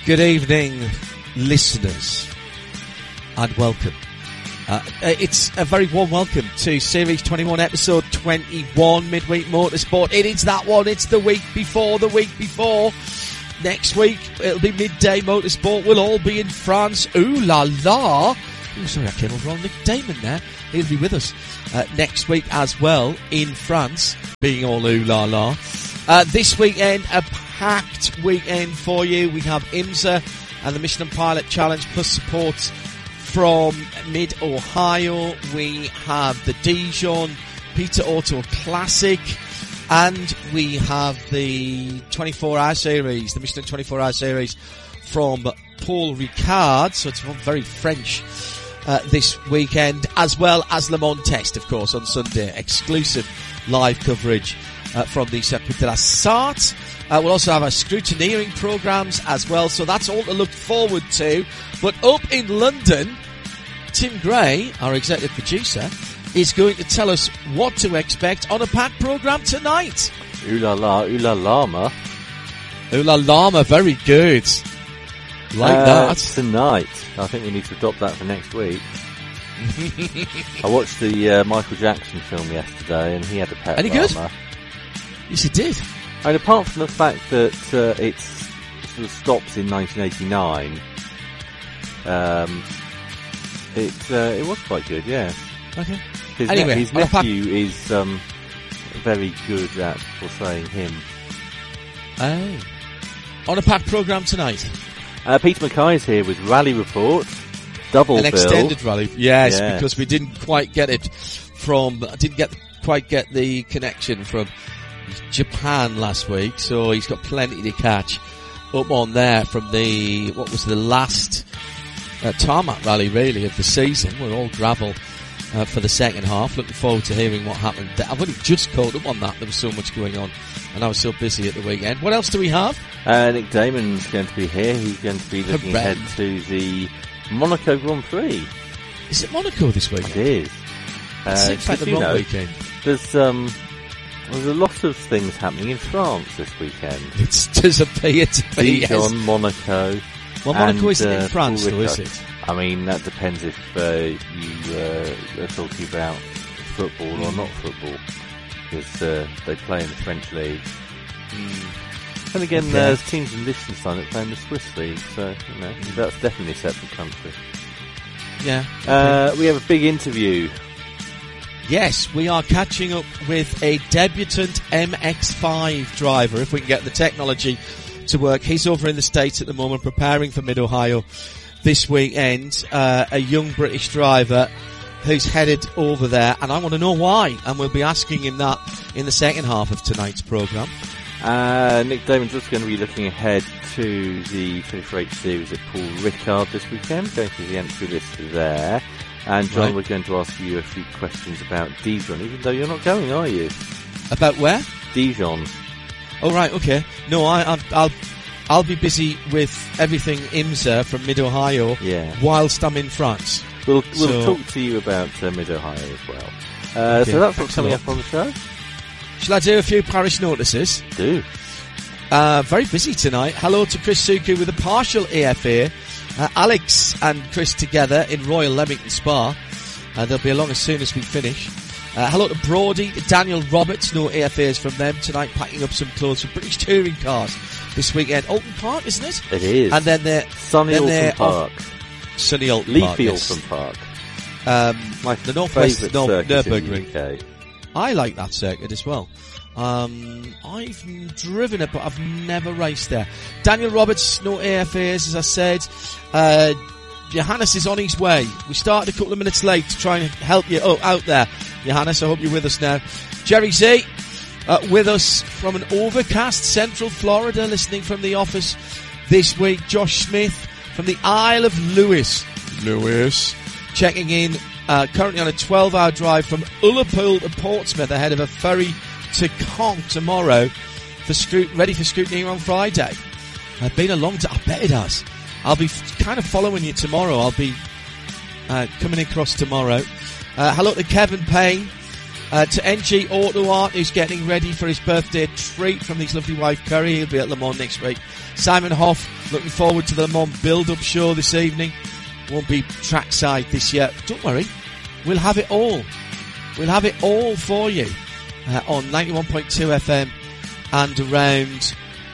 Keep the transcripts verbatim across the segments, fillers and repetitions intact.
Good evening, listeners, and welcome. Uh, it's a very warm welcome to Series twenty-one, Episode twenty-one, Midweek Motorsport. It is that one. It's the week before the week before. Next week, it'll be Midday Motorsport. We'll all be in France. Ooh la la. Oh, sorry, I came over on Nick Damon there. He'll be with us uh, next week as well in France, being all ooh la la. Uh, this weekend, a packed weekend for you. We have IMSA and the Michelin Pilot Challenge, plus support from Mid-Ohio. We have the Dijon Peter Auto Classic, and we have the twenty-four hour series, the Michelin twenty-four hour series from Paul Ricard. So it's very French uh, this weekend, as well as Le Mans Test, of course, on Sunday. Exclusive live coverage uh, from the Circuit de la Sarthe. Uh, we'll also have our scrutineering programmes as well, so that's all to look forward to. But up in London, Tim Gray, our executive producer, is going to tell us what to expect on a packed programme tonight. Ooh la la, ooh la llama. Ooh la llama, very good. Like uh, that. Tonight. I think we need to adopt that for next week. I watched the uh, Michael Jackson film yesterday, and he had a pet Any llama. good? Yes, he did. And apart from the fact that uh, it's, it sort of stops in nineteen eighty-nine, um, it uh, it was quite good, yeah. Okay. His, anyway, ne- his nephew pack- is um, very good at portraying him. Oh. On a packed programme tonight. Uh, Peter Mackay's here with Rally Report, double An bill. extended rally, yes, yes, because we didn't quite get it from, didn't get quite get the connection from Japan last week, so he's got plenty to catch up on there from the, what was the last uh, tarmac rally really of the season. We're all gravel uh, for the second half. Looking forward to hearing what happened. I've only just caught up on that. There was so much going on and I was so busy at the weekend. What else do we have? Uh, Nick Damon's going to be here. He's going to be looking Hooray. ahead to the Monaco Grand Prix. Is it Monaco this weekend? It is. It's Uh, in fact the you wrong know, weekend. There's um, there's a lot of things happening in France this weekend. It does appear to be, Dijon, yes. Monaco. Well, Monaco and, isn't uh, in France, though, is Ulrica. it? I mean, that depends if uh, you uh, are talking about football or not football, because uh, they play in the French league. Mm. And again, Okay. there's teams in Liechtenstein that play in the Swiss league, so you know that's definitely a separate country. Yeah. Okay. Uh, we have a big interview. Yes, we are catching up with a debutant M X five driver, if we can get the technology to work. He's over in the States at the moment, preparing for Mid-Ohio this weekend. Uh, a young British driver who's headed over there, and I want to know why, and we'll be asking him that in the second half of tonight's programme. Uh, Nick Damon's also going to be looking ahead to the twenty-four H series at Paul Ricard this weekend, going through the entry list there. And John, Right. we're going to ask you a few questions about Dijon, even though you're not going, are you? About where? Dijon. Oh, right, okay. No, I, I'll, I'll, I'll be busy with everything IMSA from Mid-Ohio Yeah. whilst I'm in France. We'll, we'll So- talk to you about uh, Mid-Ohio as well. Uh, Okay, so that's what's thanks a coming lot. up on the show. Shall I do a few parish notices? Do. Uh, very busy tonight. Hello to Chris Suku with a partial A F A. Uh, Alex and Chris together in Royal Leamington Spa. Uh, they'll be along as soon as we finish. Uh, hello to Brody, Daniel Roberts, no A F As from them tonight, packing up some clothes for British touring cars this weekend. Alton Park, isn't it? It is. And then they're Sunny then Alton they're Park. off- Sunny Alton Leafy Park. yes. Alton Park. Um, My the Northwest favourite no, circuit in the Nürburgring. U K. I like that circuit as well. Um, I've driven it, but I've never raced there. Daniel Roberts, no A F As, as I said. Uh, Johannes is on his way. We started a couple of minutes late to try and help you oh, out there. Johannes, I hope you're with us now. Jerry Z, uh, with us from an overcast Central Florida, listening from the office this week. Josh Smith from the Isle of Lewis. Lewis. Checking in, uh, currently on a twelve hour drive from Ullapool to Portsmouth ahead of a ferry to Caen tomorrow, for scrut- ready for scrutiny on Friday. I've been a long time, I bet it has. I'll be f- kind of following you tomorrow. I'll be uh, coming across tomorrow. Uh, hello to Kevin Payne Uh, to N G Auto Art, who's getting ready for his birthday treat from his lovely wife Curry. He'll be at Le Mans next week. Simon Hoff, looking forward to the Le Mans build-up show this evening. Won't be trackside this year. Don't worry, we'll have it all. We'll have it all for you uh, on ninety-one point two F M and around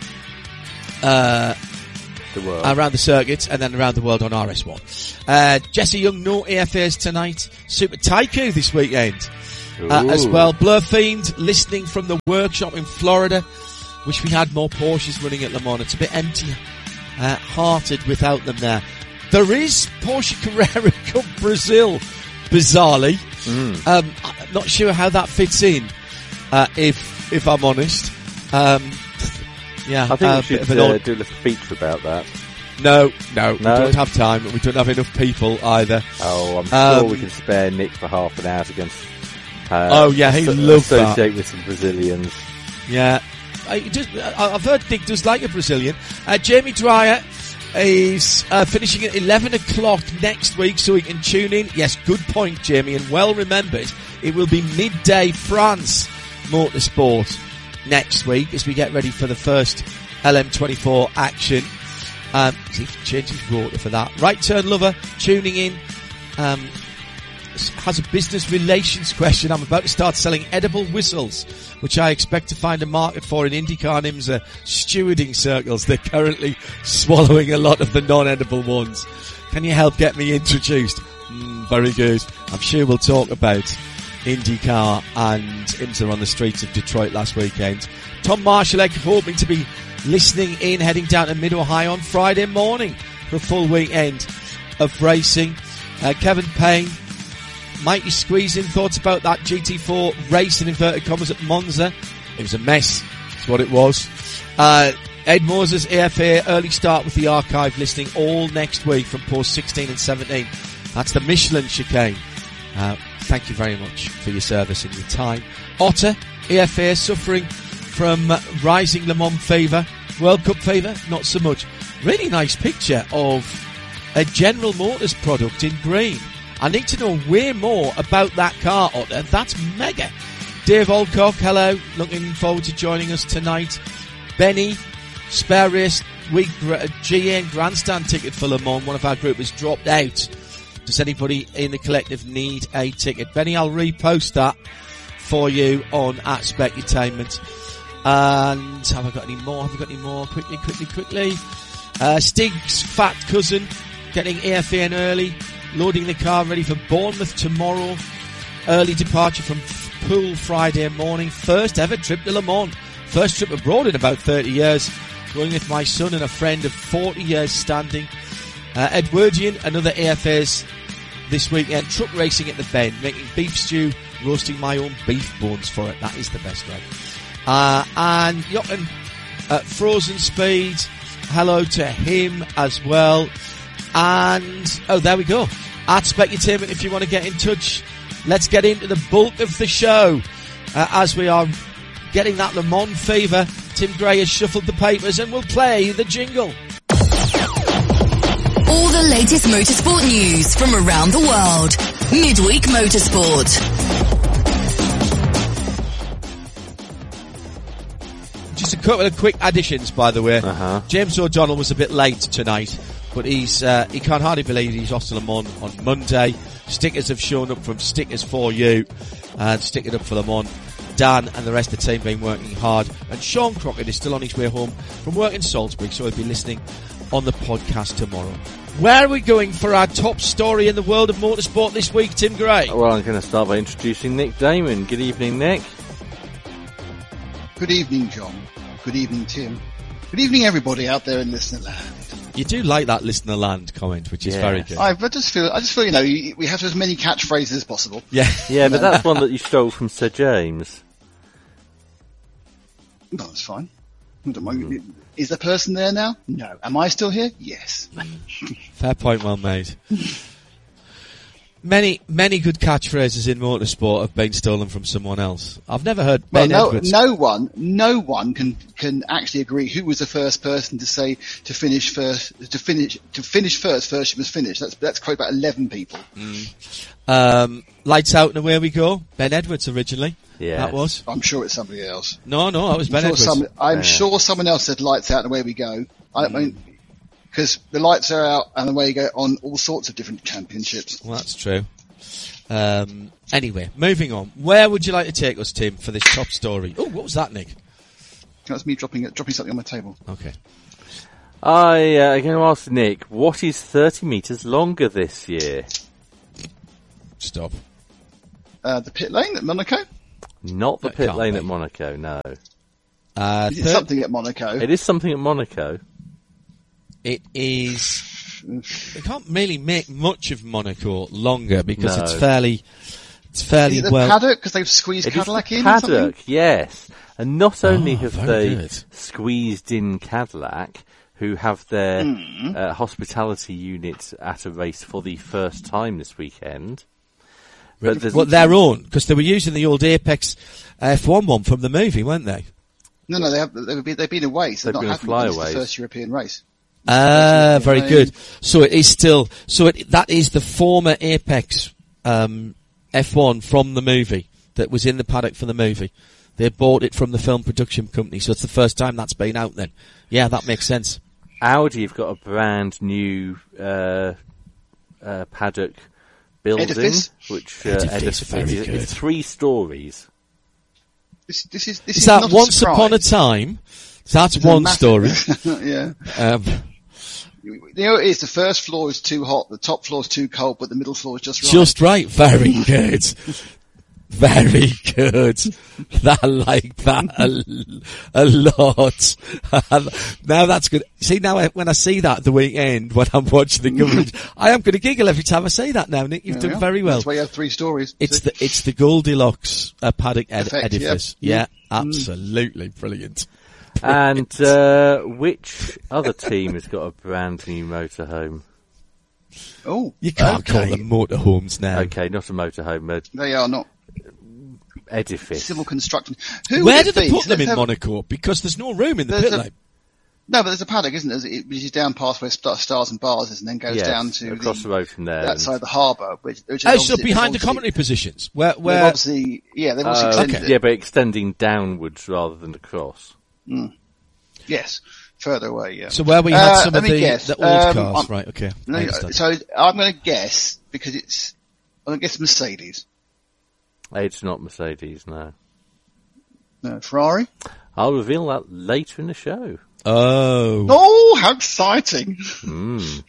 uh, the world. around the circuits, and then around the world on R S one. Uh, Jesse Young, no A F As tonight. Super Taiko this weekend. Uh, as well. Blur Fiend listening from the workshop in Florida. Wish we had more Porsches running at Le Mans. It's a bit empty uh, hearted without them there. There is Porsche Carrera Cup Brazil, bizarrely. Mm. Um, I'm not sure how that fits in, uh, if if I'm honest. Um, yeah, I think uh, we should uh, odd... do a little feature about that. No, no, no, we don't have time. We don't have enough people either. Oh, I'm sure um, we can spare Nick for half an hour to go and Uh, oh yeah, he so, loves that. Associate with some Brazilians. Yeah, I just, I've heard Nick does like a Brazilian. Uh, Jamie Dwyer is uh, finishing at eleven o'clock next week, so he can tune in. Yes, good point, Jamie, and well remembered. It will be midday France motorsport next week as we get ready for the first L M twenty-four action. Um, he changes water for that. Right Turn Lover tuning in. Um, has a business relations question. I'm about to start selling edible whistles, which I expect to find a market for in IndyCar and IMSA stewarding circles. They're currently swallowing a lot of the non-edible ones. Can you help get me introduced? Mm, very good. I'm sure we'll talk about IndyCar and IMSA on the streets of Detroit last weekend. Tom Marshall hoping to be listening in, heading down to Mid-Ohio on Friday morning for a full weekend of racing. Uh, Kevin Payne, might you squeeze in thoughts about that G T four race in inverted commas at Monza? It was a mess. That's what it was. Uh, Ed Moses, A F A, early start with the archive listing all next week from post sixteen and seventeen. That's the Michelin chicane. Uh, thank you very much for your service and your time. Otter, A F A, suffering from uh, rising Le Mans fever. World Cup fever, not so much. Really nice picture of a General Motors product in green. I need to know way more about that car, Otter. That's mega. Dave Alcock, hello. Looking forward to joining us tonight. Benny, spare race week G A N grandstand ticket for Le Mans. One of our group has dropped out. Does anybody in the collective need a ticket? Benny, I'll repost that for you on at Specutainment. And have I got any more? Have we got any more? Quickly, quickly, quickly. Uh, Stig's fat cousin getting A F A in early. Loading the car ready for Bournemouth tomorrow. Early departure from Poole Friday morning. First ever trip to Le Mans. First trip abroad in about thirty years. Going with my son and a friend of forty years standing. Uh, Edwardian, another A F As this weekend. Truck racing at the Bend. Making beef stew. Roasting my own beef bones for it. That is the best way. Uh, and Jochen, uh, Frozen Speed. Hello to him as well. And, oh, there we go. At Specutainment, if you want to get in touch. Let's get into the bulk of the show. Uh, as we are getting that Le Mans fever, Tim Gray has shuffled the papers and will play the jingle. All the latest motorsport news from around the world. Midweek Motorsport. Just a couple of quick additions, by the way. Uh-huh. James O'Donnell was a bit late tonight, but he's uh, he can't hardly believe he's off to Le Mans on Monday. Stickers have shown up from Stickers for You, and Stick It Up for Le Mans. Dan and the rest of the team been working hard, and Sean Crockett is still on his way home from work in Salisbury, so he'll be listening on the podcast tomorrow. Where are we going for our top story in the world of motorsport this week, Tim Gray? Well, I'm going to start by introducing Nick Damon. Good evening, Nick. Good evening, John. Good evening, Tim. Good evening, everybody out there in listener land. You do like that listener land comment, which is yeah. very good. I, I just feel, I just feel, you know, we have as many catchphrases as possible. Yeah, yeah, but that's one that you stole from Sir James. No, that's fine. Mm. Is the person there now? No. Am I still here? Yes. Fair point, well made. Many, many good catchphrases in motorsport have been stolen from someone else. I've never heard Well, Ben no, Edwards. no one, no one can can actually agree who was the first person to say to finish first, to finish to finish first. First, you must finish. That's that's quite about eleven people. Um, lights out and away we go. Ben Edwards originally. Yes. That was. I'm sure it's somebody else. No, no, that was I'm Ben sure, Edwards. some, I'm Yeah. sure someone else said lights out and away we go. I mean, because the lights are out and away you go on all sorts of different championships. Well, that's true. Um, anyway, moving on. Where would you like to take us, Tim, for this top story? Oh, what was that, Nick? That's me dropping it, dropping something on my table. Okay. I uh, am going to ask Nick, what is thirty metres longer this year? Stop. Uh, the pit lane at Monaco. Not the That pit can't lane be. at Monaco, no. Uh, Is it third- something at Monaco? It is something at Monaco. It is. They can't really make much of Monaco longer because No. it's fairly, it's fairly Is it the well. paddock because they've squeezed It is Cadillac the in? Or something? paddock, yes. And not only Oh, have very they good. squeezed in Cadillac, who have their Hmm. uh, hospitality unit at a race for the first time this weekend. But there's Well, their own, because they were using the old Apex F one one from the movie, weren't they? No, no, they have. They've been, they've been away, so They've they're been not on having one. It's flyaways. the first European race. Ah, That's very right. good. So it is still, so it, that is the former Apex, um, F one from the movie that was in the paddock for the movie. They bought it from the film production company, so it's the first time that's been out then. Yeah, that makes sense. Audi have got a brand new uh, uh, paddock building, Edifice? which uh, Edifice, edifice very is, good. is three stories. This, this is this Is is that not once a surprise. upon a time? That's It's a one massive- story. yeah. Um, You know, it is the first floor is too hot, the top floor is too cold, but the middle floor is just right. just right. Very good. Very good. I like that a, a lot. Now that's good. See, now I, when I see that at the weekend, when I'm watching the coverage, I am going to giggle every time I say that now, Nick. You've There we done are. very well. That's why you have three stories. It's See? the, it's the Goldilocks uh, paddock ed- Effect, edifice. yeah. Yeah, absolutely brilliant. And uh, which other team has got a brand new motorhome? Oh, You can't okay. call them motorhomes now. Okay, not a motorhome, a They are not edifice. civil construction. Who Where would do it they be? put So them let's in have- Monaco? Because there's no room in the There's pit a- lane. No, but there's a paddock, isn't there? It- Which is down past where Star- Stars and Bars is, and then goes Yes, down to across the road from there. that and- side of the harbour. Which, which is Oh, so obviously- behind the obviously- commentary positions, where They've where obviously, yeah, they've obviously Uh, extended okay. it. yeah, but extending downwards rather than across. Yes, further away. Yeah. so where we had Uh, some let of me the, guess. the old Um, cars, I'm- right? Okay, No, I understand. so I'm going to guess because it's. I'm going to guess Mercedes. It's not Mercedes, no. No, Ferrari. I'll reveal that later in the show. Oh, Oh, how exciting! Mm.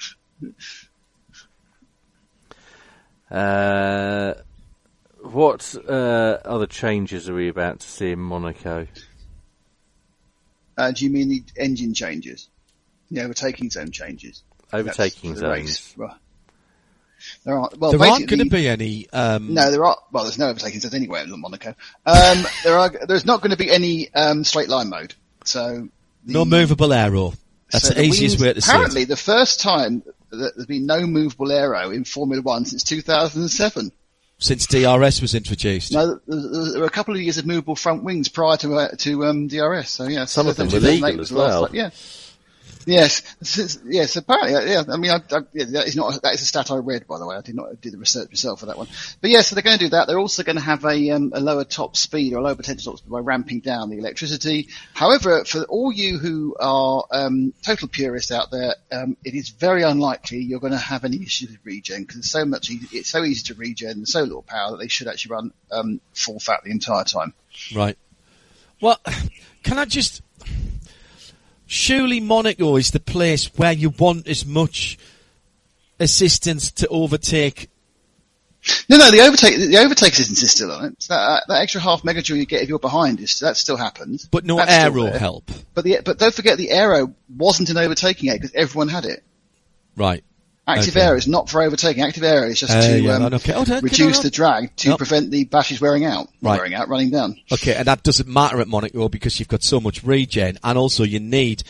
Uh, what uh, other changes are we about to see in Monaco? Uh, do you mean the engine changes? The overtaking zone changes? Overtaking That's for the race. zones. Right. There are well, there aren't basically- going to be any. Um, No, there are. Well, there's no overtaking zones anywhere in Monaco. Um, there are. There's not going to be any um, straight line mode. So the, no movable aero. That's so the easiest wings- way to see Apparently, it. the first time that there's been no movable aero in Formula One since two thousand seven. Since D R S was introduced. No, there, there were a couple of years of movable front wings prior to uh, to um, D R S. So yeah, Some of them were two thousand eight legal was as the last well. one. Yeah. Yes, Since- yes. Apparently, uh, yeah. I mean, I, I, yeah, that is not that is a stat I read, by the way. I did not do the research myself for that one. But yeah, so they're going to do that. They're also going to have a, um, a lower top speed or a lower potential top speed by ramping down the electricity. However, for all you who are um, total purists out there, um, it is very unlikely you're going to have any issues with regen because it's so much. Easy, it's so easy to regen, and so little power that they should actually run um, full fat the entire time. Right. Well, can I just... Surely Monaco is the place where you want as much assistance to overtake. No, no, the overtake, the overtake system is still on it. So that, that extra half megajoule you get if you're behind is, that still happens. But no That's still aero there. help. But the, but don't forget the aero wasn't an overtaking aid because everyone had it. Right. Active Okay. aero is not for overtaking. Active aero is just Uh, to yeah, um, okay. Oh, okay, reduce no, no. the drag to Yep. prevent the batteries wearing out. Not Right. wearing out, running down. Okay, and that doesn't matter at Monaco because you've got so much regen, and also you need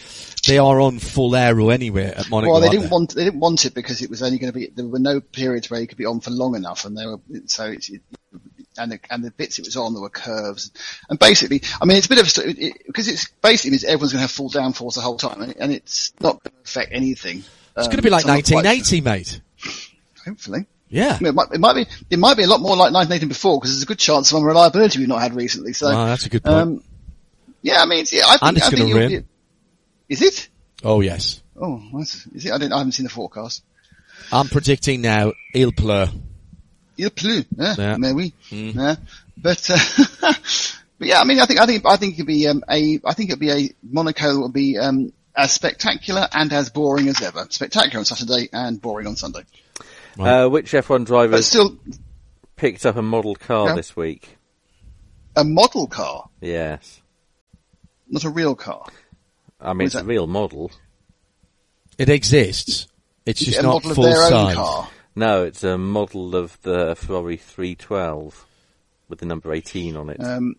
they are on full aero anyway at Monaco. Well, they aren't didn't want they didn't want it because it was only going to be there were no periods where you could be on for long enough, and they were so it's it, and the, and the bits it was on there were curves, and basically, I mean, it's a bit of a it, it, because it's basically means everyone's going to have full downforce the whole time, and, it, and it's not going to affect anything. It's um, going to be like nineteen eighty, quite, mate. Hopefully. Yeah. I mean, it, might, it might be it might be a lot more like nineteen eighty before because there's a good chance of unreliability we've not had recently. So oh, that's a good point. Um, yeah, I mean, it's, yeah, I think, and it's I going think to rain. Be, is it? Oh yes. Oh, is it? I, didn't, I haven't seen the forecast. I'm predicting now il pleut. Il pleut, yeah, Yeah. mais oui, Mm. yeah. But, uh, but yeah, I mean, I think, I think, I think it'd be um, a, I think it'd be a Monaco will be um, as spectacular and as boring as ever. Spectacular on Saturday and boring on Sunday. Right. Uh, which F one driver But still, picked up a model car Yeah. this week? a model car, Yes. not a real car. I mean, Was it's a that- real model. It exists. It's Is just it a not model of full their own size. car? No, it's a model of the Ferrari three twelve with the number eighteen on it. Um,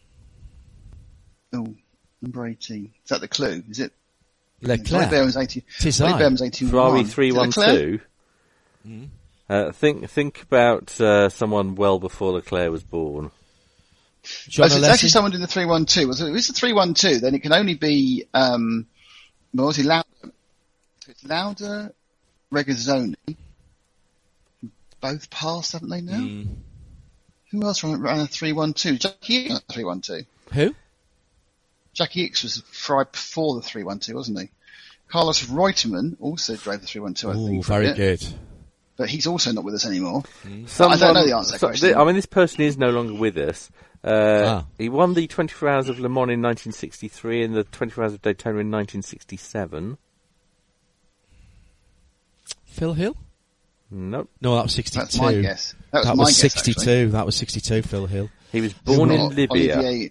oh, number eighteen. Is that the clue? Is it? Leclerc. Leclerc eighteen. Tis Leclerc I. was eighteen. Ferrari three twelve. Mm. Uh, think think about uh, someone well before Leclerc was born. John Oh, so it's actually Alessi? someone in the three one two. So if it's the three one two, then it can only be, um, well, was it Lauda? It's Lauda, Regazzoni. Both passed, haven't they now? Mm. Who else ran, ran a three one two? Jackie Ickx, three one two. Who? Jackie Ickx was fried before the three one two, wasn't he? Carlos Reutemann also drove the three one two, I Ooh, think. for a very bit, good. But he's also not with us anymore. Someone, I don't know the answer to that so- question. I mean, this person is no longer with us. Uh, Ah. He won the twenty-four Hours of Le Mans in nineteen sixty-three and the twenty-four Hours of Daytona in nineteen sixty-seven. Phil Hill? Nope. No, that was sixty-two. That's my guess. That was That my was guess, sixty-two. actually. That was sixty-two, Phil Hill. He was born Not in Libya. Olivier-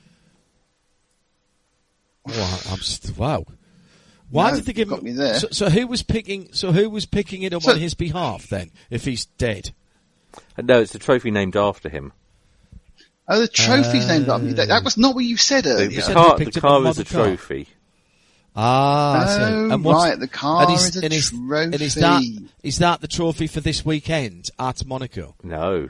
Wow, I'm st- wow. Why No, did they give got him? me there. So, so who was picking? So who was picking it up So- on his behalf then? If he's dead, Uh, No, it's a trophy named after him. Oh, the trophy's named after me. That, that was not what you said The, earlier. the said car, he the picked up a car is model a car. trophy. ah, I see. Oh, And what's- right, the car and is, is a and is, trophy. And is that is that the trophy for this weekend at Monaco? No.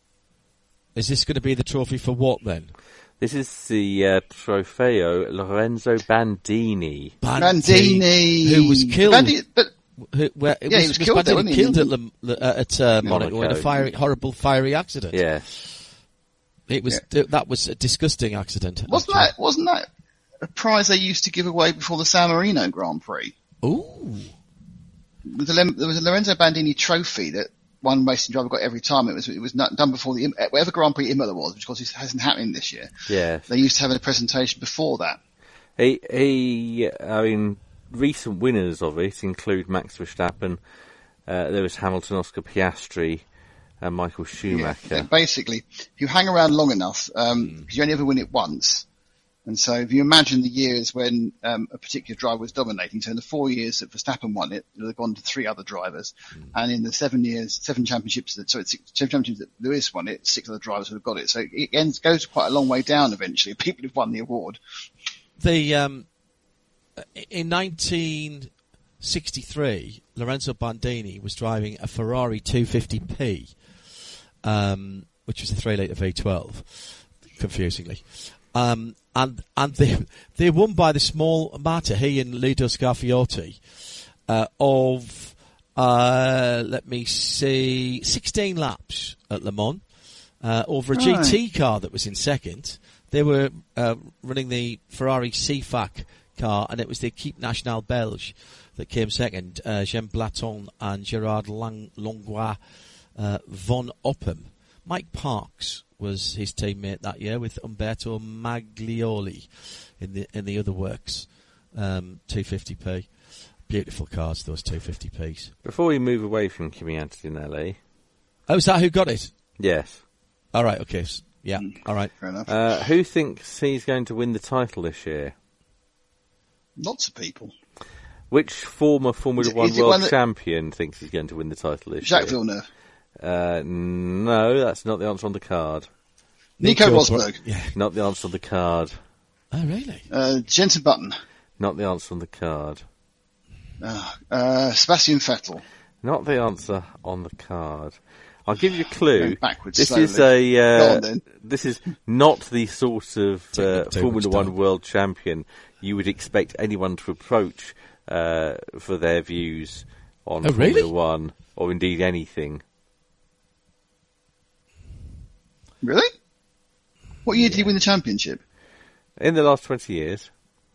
Is this going to be the trophy for what then? This is the uh, Trofeo Lorenzo Bandini. Bandini, who was killed. Bandini, but Who, where, it Yeah, was, he was was killed there, Bandini wasn't he? killed at, Lam- uh, at uh, Monaco in a Monaco. fiery, horrible fiery accident. Yeah. It was that was a disgusting accident. wasn't actually. that wasn't that a prize they used to give away before the San Marino Grand Prix? Ooh. There was a, Lem- there was a Lorenzo Bandini trophy that one racing driver got every time. It was it was not done before the Im- whatever Grand Prix Imola was, which of course hasn't happened this year. Yeah. They used to have a presentation before that. He, he, I mean, recent winners of it include Max Verstappen, uh, there was Hamilton, Oscar Piastri, and Michael Schumacher. Yeah, basically, if you hang around long enough, um, because you only ever win it once. And so if you imagine the years when um, a particular driver was dominating, so in the four years that Verstappen won it, it would have gone to three other drivers. Mm. And in the seven years, seven championships, that, so it's six, seven championships that Lewis won it, six other drivers would have got it. So it ends, goes quite a long way down eventually. People have won the award. The um, in nineteen sixty-three, Lorenzo Bandini was driving a Ferrari two fifty P, um, which was a three litre V twelve, confusingly. Um, and and they they won by the small matter, he and Lido Scarfiotti, uh, of uh, let me see, sixteen laps at Le Mans uh, over a Right. G T car that was in second. They were uh, running the Ferrari C F A C car, and it was the Equipe Nationale Belge that came second. Uh, Jean Blaton and Gerard Lang- Langlois uh, von Oppem. Mike Parks was his teammate that year with Umberto Maglioli in the in the other works. Um, two fifty P. Beautiful cars, those two fifty Ps. Before we move away from Kimi Antonelli, Oh, is that who got it? yes, All right, okay. s- Yeah, all right. Fair enough. uh, who thinks he's going to win the title this year? Lots of people. Which former Formula Is it- One is it world one that- champion thinks he's going to win the title this Jacques year? Villeneuve. Uh, no, that's not the answer on the card. Nico Rosberg. Yeah. Not the answer on the card. Oh, really? Uh, Jensen Button. Not the answer on the card. Uh, uh, Sebastian Vettel. Not the answer on the card. I'll give you a clue. Going backwards This slowly. is a. Go Uh, on, then. this is not the sort of uh, Taking too Formula much One time. world champion you would expect anyone to approach uh, for their views on Oh, Formula really? One, or indeed anything. Really? What year did he win the championship? In the last twenty years,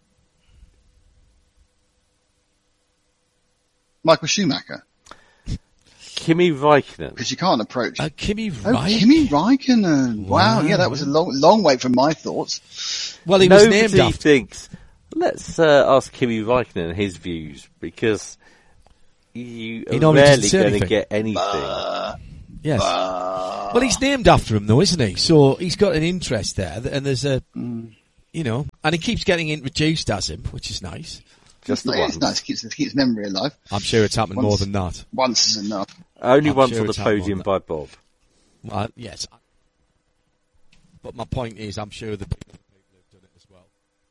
Michael Schumacher. Kimi Raikkonen. Because you can't approach. Uh, Kimi oh, Raikkonen. Kimi Raikkonen. Wow. Wow. Yeah, that was a long, long way from my thoughts. Well, he was Nobody named after. thinks. Let's uh, ask Kimi Raikkonen his views, because you He are normally doesn't rarely say going to anything. get anything. Uh, Yes. uh, Well, he's named after him, though, isn't he? So he's got an interest there, and there's a, Mm. you know, and he keeps getting introduced as him, which is nice. Just the it's once. nice. It keeps, it keeps memory alive. I'm sure it's happened Once- more than that. Once is enough. Only I'm once sure on the it's happened podium on by Bob. Well, yes. But my point is, I'm sure the people have done it as well.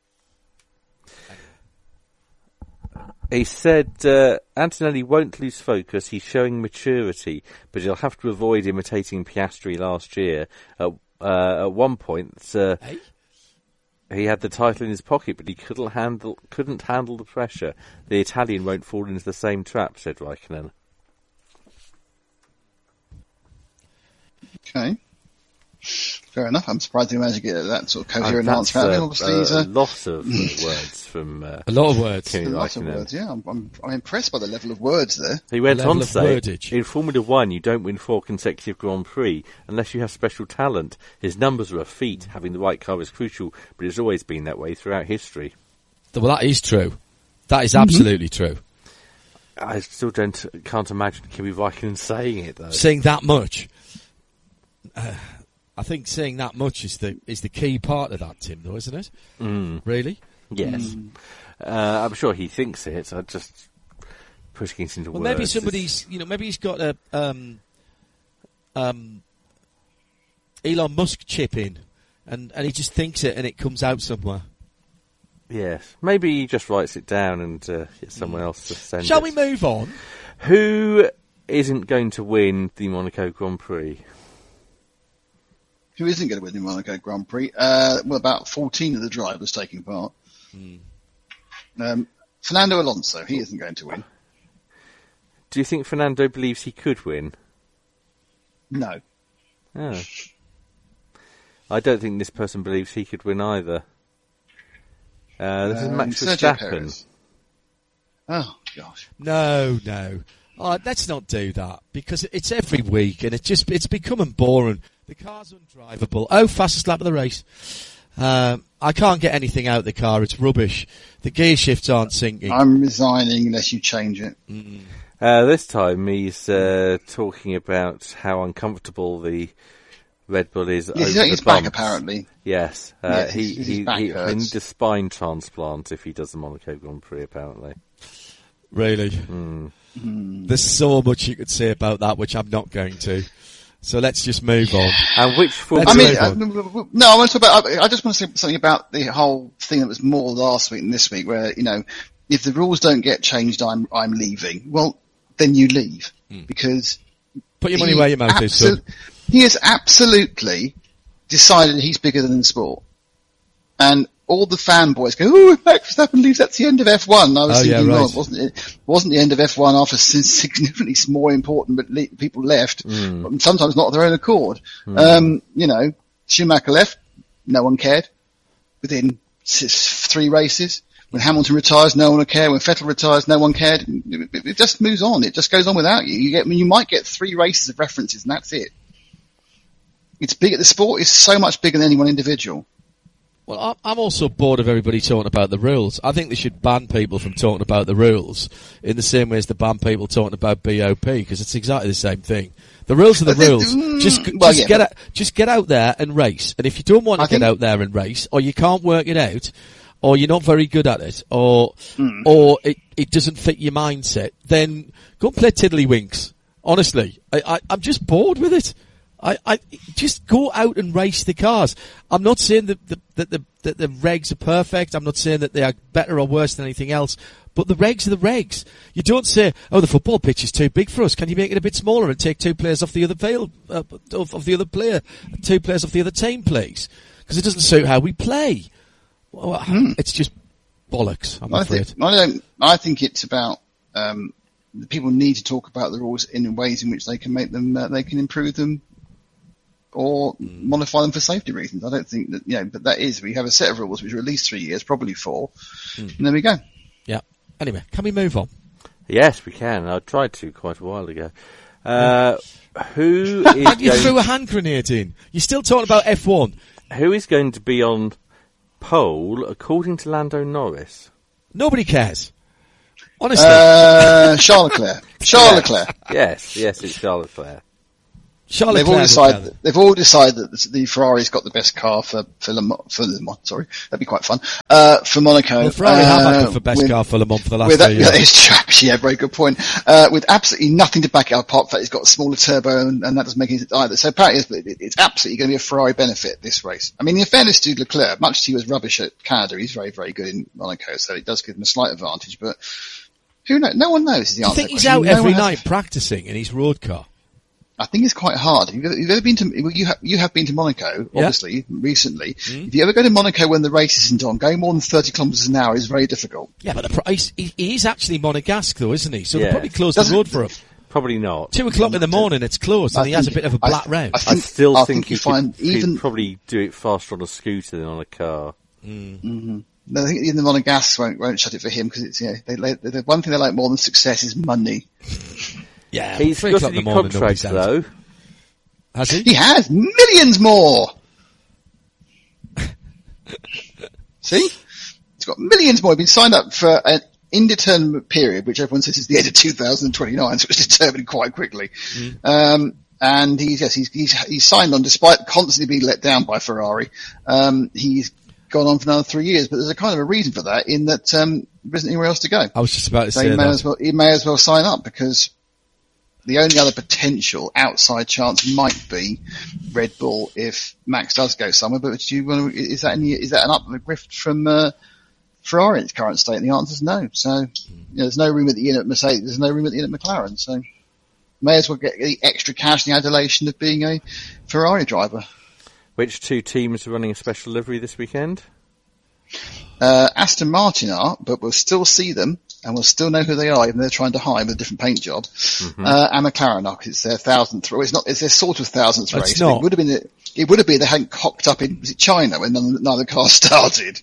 He said uh, Antonelli won't lose focus. He's showing maturity, but he'll have to avoid imitating Piastri last year. At, uh, at one point, uh, Hey? he had the title in his pocket, but he couldn't handle couldn't handle the pressure. The Italian won't fall into the same trap, said Raikkonen. Okay. Fair enough. I'm surprised he managed to get that sort of And coherent that's answer. uh, Obviously, he's a a, lot of uh, words from uh, A lot of words. Kimi a lot of Raikkonen. words. Yeah, I'm, I'm, I'm impressed by the level of words there. He went Level on to of say, wordage. in Formula One, you don't win four consecutive Grand Prix unless you have special talent. His numbers are a feat. Having the right car is crucial, but it's always been that way throughout history. Well, that is true. That is absolutely true. I still don't can't imagine Kimi Raikkonen saying it, though. Saying that much, uh, I think saying that much is the is the key part of that, Tim, though, isn't it? Mm, Really? yes. Uh, I'm sure he thinks it. I'm just putting it into Well, words. maybe is- somebody's, you know, maybe he's got a um, um, Elon Musk chip in, and, and he just thinks it, and it comes out somewhere. Yes. Maybe he just writes it down and uh, gets someone else to send Shall it. we move on? Who isn't going to win the Monaco Grand Prix? Who isn't going to win the Monaco Grand Prix? Uh, well, about fourteen of the drivers taking part. Um, Fernando Alonso, he isn't going to win. Do you think Fernando believes he could win? No. Oh. I don't think this person believes he could win either. Uh, this is Um, Max Sergio Verstappen. Perez. Oh, gosh. No, no. Oh, let's not do that, because it's every week, and it just it's becoming boring. The car's undrivable. Oh, fastest lap of the race. Um, I can't get anything out of the car. It's rubbish. The gear shifts aren't syncing. I'm resigning unless you change it. Uh, this time he's uh, talking about how uncomfortable the Red Bull is Yes, he's over his the back, bumps. apparently. Yes, uh, Yes, he, his- his he, back he hurts. needs a spine transplant if he does the Monaco Grand Prix, apparently. Really? There's so much you could say about that, which I'm not going to. So let's just move on. And which Formula I mean, Let's uh, no, I want to talk about. I, I just want to say something about the whole thing that was more last week than this week, where you know, if the rules don't get changed, I'm I'm leaving. Well, then you leave because Put your money he where your mouth is, absol- son. He has absolutely decided he's bigger than the sport, and all the fanboys go, "Oh, if Max Verstappen leaves, that's the end of F one." I was Oh, yeah, thinking, right. no, it wasn't it? Wasn't the end of F one after significantly more important, but le- people left, sometimes not of their own accord. Um, you know, Schumacher left, no one cared. Within six, three races, when Hamilton retires, no one will care. When Vettel retires, no one cared. It, it, it just moves on. It just goes on without you. You get, I mean, you might get three races of references, and that's it. It's big. The sport is so much bigger than any one individual. Well, I'm- I'm also bored of everybody talking about the rules. I think they should ban people from talking about the rules in the same way as they ban people talking about B O P, because it's exactly the same thing. The rules are the But they- rules. mm, Just, well, just yeah, get but- out, just get out there and race. And if you don't want to I get think- out there and race, or you can't work it out, or you're not very good at it, or Mm. or it, it doesn't fit your mindset, then go and play tiddlywinks. Honestly, I, I, I'm just bored with it. I, I just go out and race the cars. I'm not saying that the, that the that the regs are perfect. I'm not saying that they are better or worse than anything else. But the regs are the regs. You don't say, "Oh, the football pitch is too big for us. Can you make it a bit smaller and take two players off the other field, uh, of, of the other player, two players off the other team, please?" Because it doesn't suit how we play. Well, hmm. It's just bollocks. I'm I afraid. Think, I don't. I think it's about. Um, the people need to talk about the rules in ways in which they can make them. Uh, they can improve them. Or mm. modify them for safety reasons. I don't think that, you know, but that is, we have a set of rules which are at least three years, probably four, mm. and there we go. Yeah. Anyway, can we move on? Yes, we can. I tried to quite a while ago. Uh, who is You going threw a hand grenade in. You're still talking about F one. Who is going to be on pole according to Lando Norris? Nobody cares. Honestly. Uh, Charles Leclerc. Charles Leclerc. Yes, yes, it's Charles Leclerc. Charles they've all decided. They've all decided that the Ferrari's got the best car for for Le Mans. For Le Mans, sorry, that'd be quite fun. Uh, for Monaco, well, Ferrari uh, have had the best with, car for Le Mans for the last with, few years. Yeah, it's true, actually, yeah, very good point. Uh, with absolutely nothing to back it up, apart from that it's got a smaller turbo, and, and that doesn't make it either. So apparently, it's, it's absolutely going to be a Ferrari benefit this race. I mean, in fairness to Leclerc, much as he was rubbish at Canada, he's very, very good in Monaco, so it does give him a slight advantage. But who knows? No one knows. Is the I answer. think he's question. out no every has... night practicing in his road car. I think it's quite hard. You've ever, you've ever been to, you have, you have been to Monaco, obviously, yeah. recently. Mm. If you ever go to Monaco when the race isn't on, going more than thirty kilometres an hour is very difficult. Yeah, but the price, he, he is actually Monegasque though, isn't he? So yeah. they'll probably close Doesn't, the road for him. Probably not. Two o'clock in the morning, it's closed, and I he think, has a bit of a black I, round. I, think, I still I think, think you could, find even probably do it faster on a scooter than on a car. Mm. Mm-hmm. No, I think even the Monegasque won't, won't shut it for him because it's, you know, they, they, the one thing they like more than success is money. Yeah, he's three got o'clock a in the new morning, contract though. Has he? He has millions more. See, he's got millions more. He's been signed up for an indeterminate period, which everyone says is the end of two thousand twenty-nine, so it's determined quite quickly. Mm. Um, and he's yes, he's, he's he's signed on despite constantly being let down by Ferrari. Um, he's gone on for another three years, but there's a kind of a reason for that in that um, there isn't anywhere else to go. I was just about to so say he may that. as well he may as well sign up because. The only other potential outside chance might be Red Bull if Max does go somewhere. But do you want to, is that any, is that an uplift from uh, Ferrari in its current state? And the answer is no. So you know, there's no room at the inn at Mercedes. There's no room at the inn at McLaren. So may as well get the extra cash and the adulation of being a Ferrari driver. Which two teams are running a special livery this weekend? Uh, Aston Martin are, but we'll still see them. And we'll still know who they are, even though they're trying to hide with a different paint job. Mm-hmm. Uh, and McLaren are, because it's their thousandth, well, it's not, it's their sort of thousandth race. It's not. It would have been, it would have been they hadn't cocked up in, was it China when none, none of the cars started?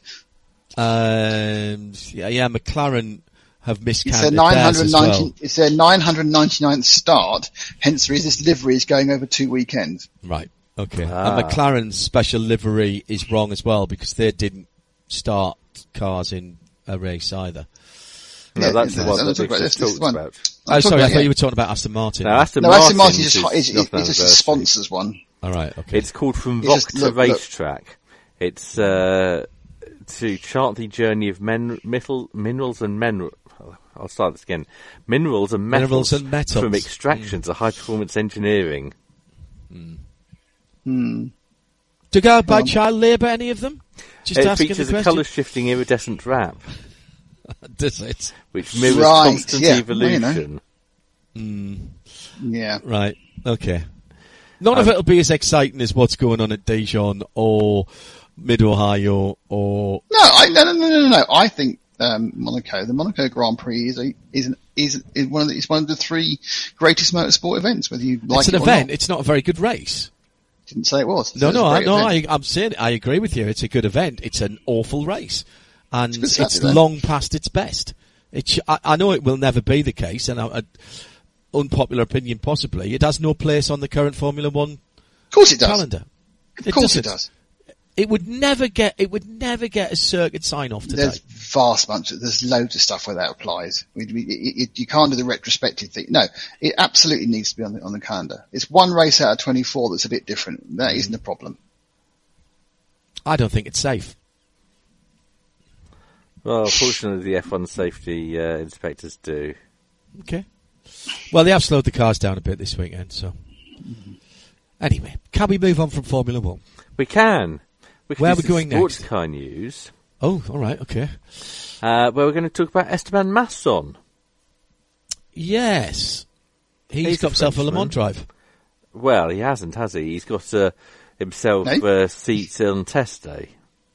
Um, yeah, yeah, McLaren have miscounted it's their nine hundred ninety, theirs as well. It's their nine hundred ninety-ninth start, hence the reason this livery is going over two weekends. Right, okay. Ah. And McLaren's special livery is wrong as well, because they didn't start cars in a race either. No, yeah, that's yeah, the one no, that about, just talked one. about. Oh, sorry, about, I thought yeah. you were talking about Aston Martin. No, Aston no, Martin Aston Martin is, just, is, is, it's just a sponsors one. All right, okay. It's called From It's Vox just, to look, look. Racetrack. It's uh, to chart the journey of men, metal, minerals and men. I'll start this again. Minerals and metals, Minerals and metals. from extractions mm. of high performance engineering. Mm. Hmm. To go by Um, child labour, any of them? Just It asking features the a question. colour shifting iridescent wrap, Does it? which mirrors Right, constant yeah, evolution. well, you Mm. Yeah. Right, okay. None Um, of it will be as exciting as what's going on at Dijon or Mid-Ohio or... No, I, no, no, no, no, no. I think um, Monaco, the Monaco Grand Prix is a, is an, is, is one of the, it's one of the three greatest motorsport events. Whether you like It's an it or event, not. it's not a very good race. Didn't say it was. No, It's a no, I, great no, event. I, I'm saying I agree with you. It's a good event. It's an awful race, and It's it's, good Saturday. long past its best. It, sh- I, I know it will never be the case, and I, I, unpopular opinion possibly. It has no place on the current Formula One Of course it does. calendar. Of course it doesn't. does. It would never get. It would never get a circuit sign off today. There's vast amounts. Of, there's loads of stuff where that applies. We, we, it, it, you can't do the retrospective thing. No, it absolutely needs to be on the on the calendar. It's one race out of twenty-four that's a bit different. That isn't a problem. I don't think it's safe. Well, fortunately, the F one safety uh, inspectors do. Okay. Well, they have slowed the cars down a bit this weekend, so. Anyway, can we move on from Formula One? We can. We can Where are do we some going sports next? car news. Oh, all right, okay. Uh, where we're going to talk about Esteban Masson. Yes. He's, He's got a himself a Le Mans Frenchman. drive. Well, he hasn't, has he? He's got uh, himself No? uh, seats on test day.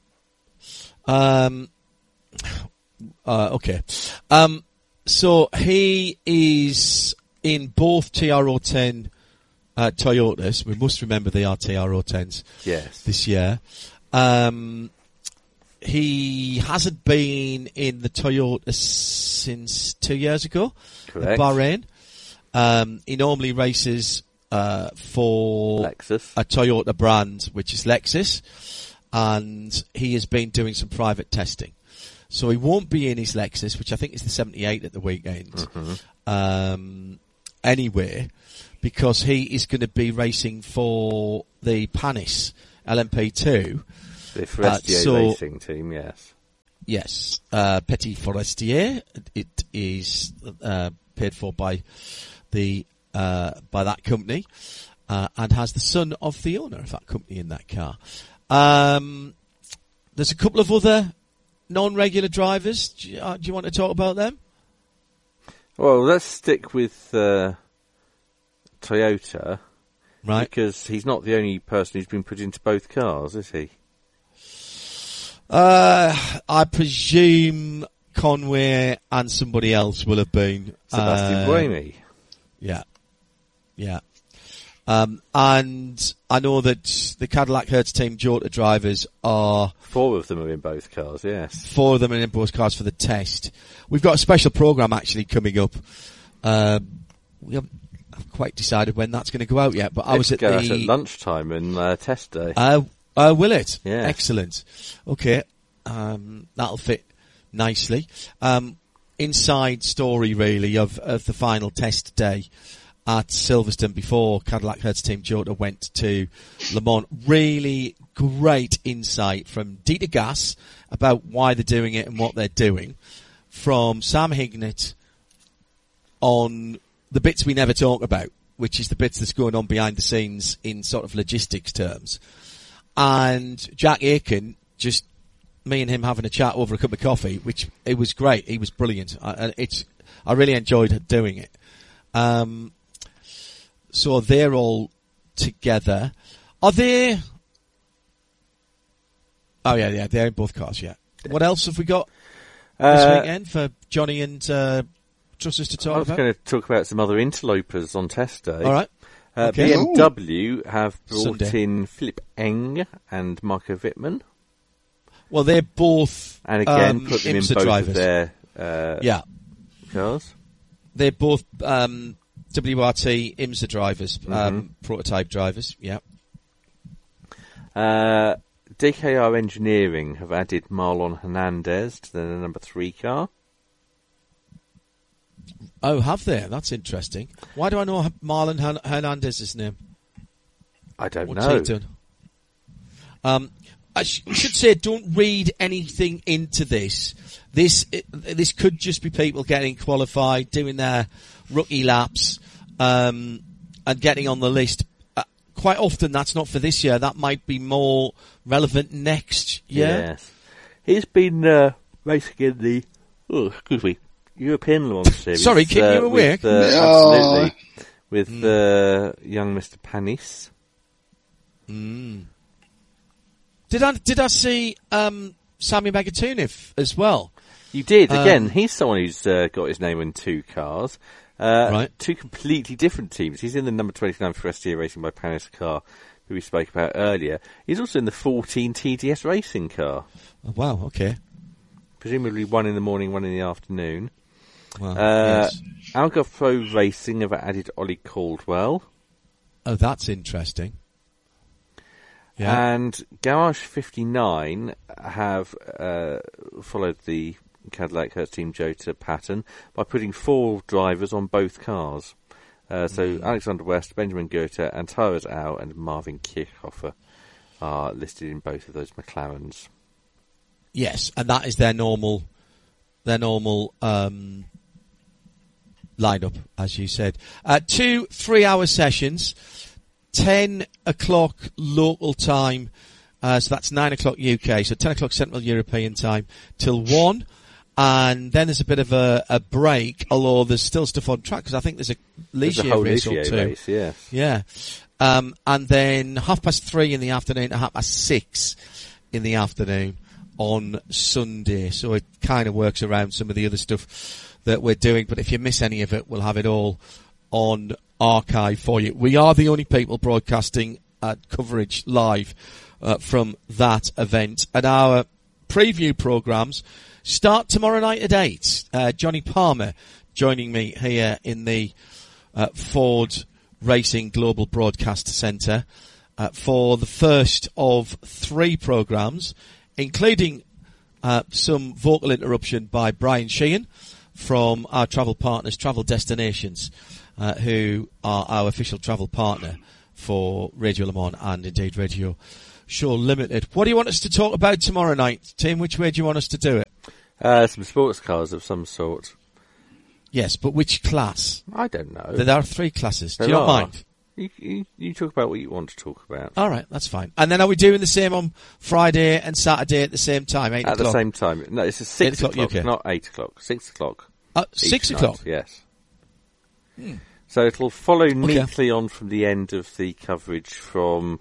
Um, uh, okay. Um, so he is in both T R O ten uh, Toyotas. We must remember they are T R O tens Yes. this year. Um, he hasn't been in the Toyota since two years ago Correct. at Bahrain. Um, he normally races uh, for Lexus. a Toyota brand, which is Lexus, and he has been doing some private testing. So he won't be in his Lexus, which I think is the seventy-eight at the weekend, Mm-hmm. um, anyway, because he is going to be racing for the Panis L M P two. The Forestier Uh, so- racing team, yes. Yes, uh, Petit Forestier. It is uh, paid for by the uh, by that company, uh, and has the son of the owner of that company in that car. Um, there's a couple of other non-regular drivers. Do you, uh, do you want to talk about them? Well, let's stick with uh, Toyota, Right. because he's not the only person who's been put into both cars, is he? Uh, I presume Conway and somebody else will have been. Sebastian uh, Buemi. Yeah. Yeah. Um, and I know that the Cadillac Hertz team Jota drivers are, Four of them are in both cars, yes. four of them are in both cars for the test. We've got a special program actually coming up. Um, we haven't quite decided when that's going to go out yet, but I was It's at go out the, at lunchtime and uh, test day. Uh, uh, will it? Yes. Excellent. Okay. Um, that'll fit nicely. Um, inside story really of, of the final test day at Silverstone before Cadillac Hertz team Jota went to Le Mans. Really great insight from Dieter Gass about why they're doing it and what they're doing. From Sam Hignett on the bits we never talk about, which is the bits that's going on behind the scenes in sort of logistics terms. And Jack Aiken, just me and him having a chat over a cup of coffee, which it was great. He was brilliant. I, it's I really enjoyed doing it. Um, so they're all together. Are they? Oh yeah, yeah, they're in both cars. Yeah. What else have we got this Uh, weekend for Johnny and uh, Trussers to I talk was about? going to talk about some other interlopers on test day. All right. Uh, Okay. B M W have brought Sunday. in Philip Eng and Marco Wittmann, Well, they're both and again um, put them in IMSA both drivers. of their uh, Yeah, cars. they're both um, W R T IMSA drivers, Mm-hmm. um, prototype drivers. Yeah. Uh, D K R Engineering have added Marlon Hernandez to their number three car. Oh, have they? That's interesting. Why do I know Marlon Hern- Hernandez's name? I don't What's know. he done? Um, I sh- should say, don't read anything into this. This it, this could just be people getting qualified, doing their rookie laps, um, and getting on the list. Uh, quite often, that's not for this year. That might be more relevant next year. Yes. He's been uh, racing in the oh, excuse me, European Le Mans series. Sorry, keep uh, you awake. With, uh, Oh. Absolutely. With uh, young Mister Panis. Mm. Did I did I see um, Sammy Megatuniv as well? You did. Again, Um, he's someone who's uh, got his name in two cars. Uh, Right. Two completely different teams. He's in the number twenty-nine Forestier Racing by Panis car, who we spoke about earlier. He's also in the fourteen T D S Racing car. Oh, wow. Okay. Presumably one in the morning, one in the afternoon. Well, Uh, yes. Algarve Pro Racing have added Ollie Caldwell. Oh, that's interesting. Yeah. And Garage fifty-nine have uh, followed the Cadillac Hertz Team Jota pattern by putting four drivers on both cars. Uh, so Alexander West, Benjamin Goethe, Antares Au and Marvin Kirchhofer are listed in both of those McLarens. Yes, and that is their normal, their normal um, lineup, as you said. Uh, two three-hour sessions. ten o'clock local time, uh, so that's nine o'clock U K, so ten o'clock Central European time till one. And then there's a bit of a, a break, although there's still stuff on track, because I think there's a There's a Ligier whole race or Ligier two. race, yes. Yeah. Um, and then half past three in the afternoon to half past six in the afternoon on Sunday. So it kind of works around some of the other stuff that we're doing. But if you miss any of it, we'll have it all on archive for you. We are the only people broadcasting uh, coverage live uh, from that event. And our preview programmes start tomorrow night at eight. Uh, Johnny Palmer joining me here in the uh, Ford Racing Global Broadcast Centre uh, for the first of three programmes, including uh, some vocal interruption by Brian Sheehan from our travel partners, Travel Destinations, uh, who are our official travel partner for Radio Le Mans and indeed Radio Show Limited. What do you want us to talk about tomorrow night, Tim? Which way do you want us to do it? Uh, some sports cars of some sort. Yes, but which class? I don't know. There are three classes. There do you not are. mind? You, you, you talk about what you want to talk about. All right, that's fine. And then are we doing the same on Friday and Saturday at the same time, eight At o'clock? the same time. No, it's a six Eight o'clock o'clock, U K. not eight o'clock. Six o'clock. Uh, each six night, o'clock? Yes. Hmm. So it'll follow Okay. neatly on from the end of the coverage from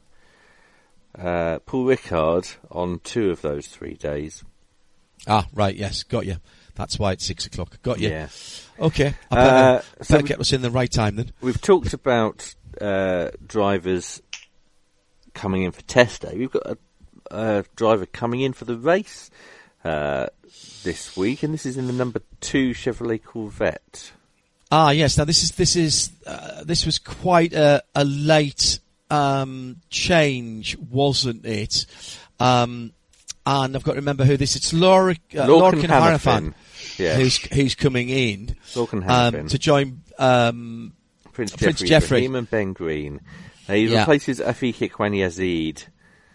uh, Paul Ricard on two of those three days. Ah, right, yes, got you. That's why it's six o'clock. Got you. Yeah. Okay, I Uh, better, so better we- get us in the right time then. We've talked about uh, drivers coming in for test day. We've got a, a driver coming in for the race uh, this week, and this is in the number two Chevrolet Corvette. Ah, yes. Now this is this is uh, this was quite a, a late um, change, wasn't it? Um, and I've got to remember who this is. It's Laura, uh, Lorcan Lorcan Hannafin. Hannafin, Yeah. who's who's coming in Lorcan um, Hannafin. to join um, Prince, Prince Jeffrey, Jeffrey. Ibrahim and Ben Green. Uh, he Yeah. replaces Afiq Ikhwan Yazid.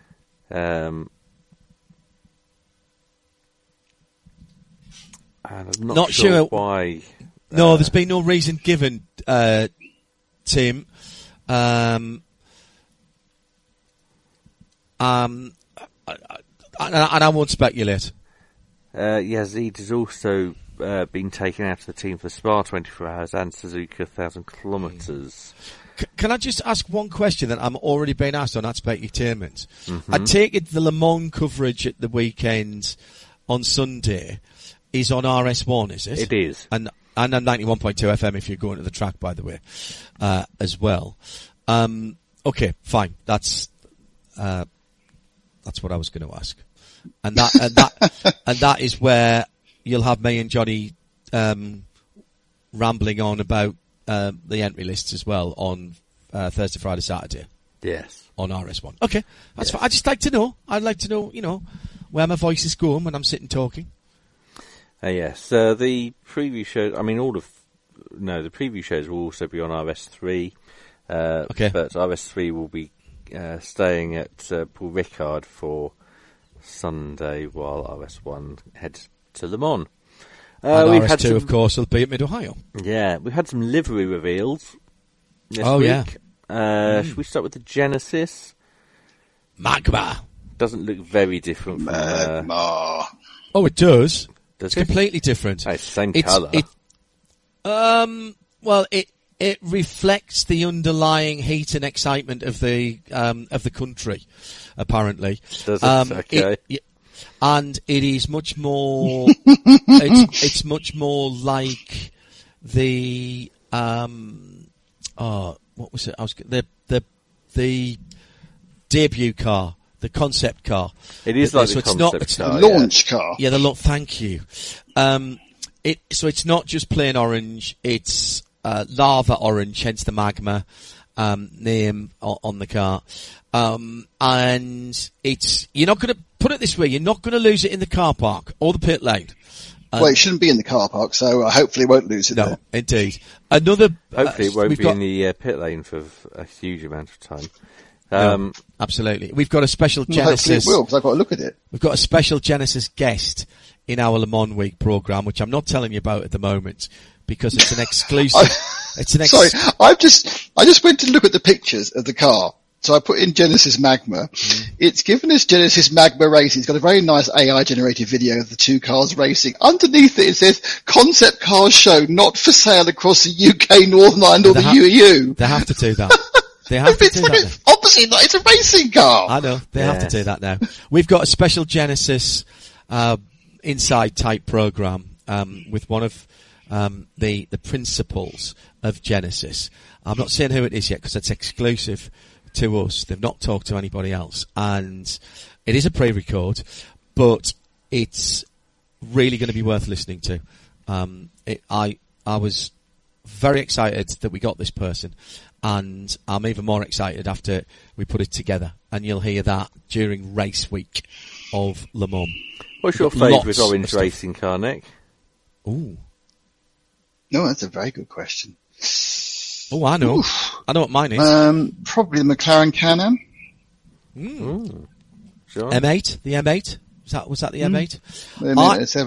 Um, and I'm not, Not sure, sure- why. No, uh, there's been no reason given, uh, Tim. Um, um, I- I- and I, and I won't speculate. Uh, Yazid has also uh, been taken out of the team for Spa twenty-four hours and Suzuka one thousand kilometres. C- can I just ask one question that I'm already being asked on Expectainment? Mm-hmm. I take it the Le Mans coverage at the weekend on Sunday is on R S one, is it? It is. And and on ninety-one point two F M if you're going to the track, by the way, uh, as well. Um, okay, fine. That's uh, that's what I was going to ask, and that and that and that is where you'll have me and Johnny um, rambling on about uh, the entry lists as well on uh, Thursday, Friday, Saturday Yes. on R S one. Okay, that's Yes. fine. I just like to know. I'd like to know, you know, where my voice is going when I'm sitting talking. Uh, yes. Uh, the preview shows, I mean, all of, no, the preview shows will also be on R S three. Uh, Okay. But R S three will be uh, staying at uh, Paul Ricard for Sunday while R S one heads to Le Mans. Uh, and we've R S had two, some, of course, will be at Mid-Ohio. Yeah, we've had some livery reveals this Oh, week. yeah. Uh, Should we start with the Genesis? Magma. Doesn't look very different from... Uh, Magma. Oh, it does. does It's it? completely different. Oh, it's the same It's- colour. It, um, well, it it reflects the underlying heat and excitement of the um, of the country, apparently. Does it? Um, Okay. it- and it is much more. it's it's much more like the um. Oh, what was it? I was the the the debut car, the concept car. It is So like the it's not- concept it's car, A yeah. launch car. Yeah, the look. Thank you. Um, it so it's not just plain orange. It's uh, lava orange, hence the Magma um, name o- on the car. Um, and it's you're not going to put it this way. You're not going to lose it in the car park or the pit lane. Um, Well, it shouldn't be in the car park, so uh, hopefully it won't lose it no, there. indeed. Another. Hopefully uh, it won't we've be got, in the uh, pit lane for a huge amount of time. no, Um, absolutely. We've got a special Well, hopefully it Genesis. will, because I've got to look at it. We've got a special Genesis guest in our Le Mans Week programme, which I'm not telling you about at the moment because it's an exclusive. It's an ex- Sorry, I've just, I just went to look at the pictures of the car. So I put in Genesis Magma. Mm. It's given us Genesis Magma Racing. It's got a very nice A I generated video of the two cars racing. Underneath it, it says concept cars show not for sale across the U K, Northern Ireland or they the ha- U E U. They have to do that. They have to do that. Obviously not. It's a racing car. I know. They yes. have to do that now. We've got a special Genesis, uh, inside type program, um, with one of, um, the, the principals of Genesis. I'm not saying who it is yet because it's exclusive to us. They've not talked to anybody else, and it is a pre-record, but it's really going to be worth listening to. Um, it, I I was very excited that we got this person, and I'm even more excited after we put it together. And you'll hear that during race week of Le Mans. What's your favourite orange racing car, Nick? Ooh, no, that's a very good question. Oh, I know. Oof. I know what mine is. Um, probably the McLaren Can-Am. Mm. Ooh, sure. M eight, the M eight. Was that was that the M eight? Mm. I, it's a